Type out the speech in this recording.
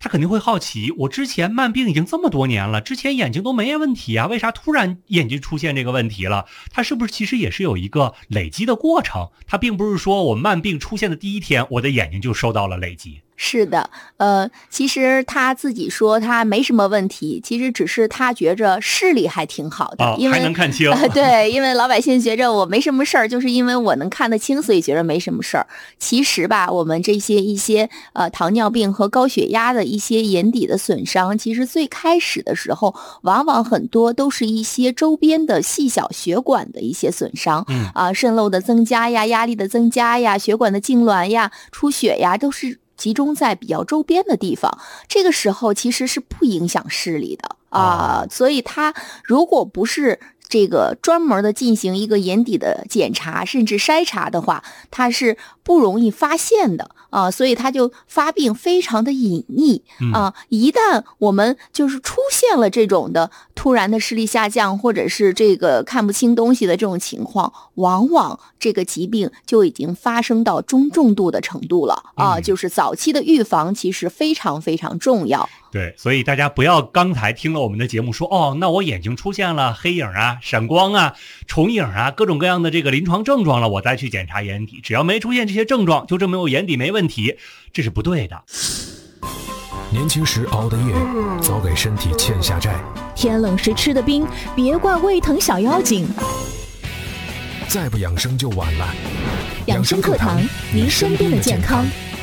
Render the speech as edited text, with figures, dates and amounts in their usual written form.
他肯定会好奇，我之前慢病已经这么多年了，之前眼睛都没问题啊，为啥突然眼睛出现这个问题了？他是不是其实也是有一个累积的过程？他并不是说我慢病出现的第一天，我的眼睛就受到了累积。 是的，其实他自己说他没什么问题，其实只是他觉着视力还挺好的，因为还能看清。 对，因为老百姓觉着我没什么事儿，就是因为我能看得清，所以觉着没什么事儿。其实吧，我们一些糖尿病和高血压的一些眼底的损伤，其实最开始的时候，往往很多都是一些周边的细小血管的一些损伤，渗漏的增加呀，压力的增加呀，血管的痉挛呀，出血呀，都是集中在比较周边的地方，这个时候其实是不影响视力的所以他如果不是这个专门的进行一个眼底的检查甚至筛查的话，它是不容易发现的所以它就发病非常的隐匿一旦我们就是出现了这种的突然的视力下降，或者是这个看不清东西的这种情况，往往这个疾病就已经发生到中重度的程度了就是早期的预防其实非常非常重要。 对，所以大家不要刚才听了我们的节目说那我眼睛出现了黑影啊、闪光啊、重影啊，各种各样的这个临床症状了，我再去检查眼底，只要没出现这些症状就证明我眼底没问题，这是不对的。 年轻时熬的夜，早给身体欠下债。 天冷时吃的冰，别怪胃疼小妖精。 再不养生就晚了。 养生课堂，您身边的健康。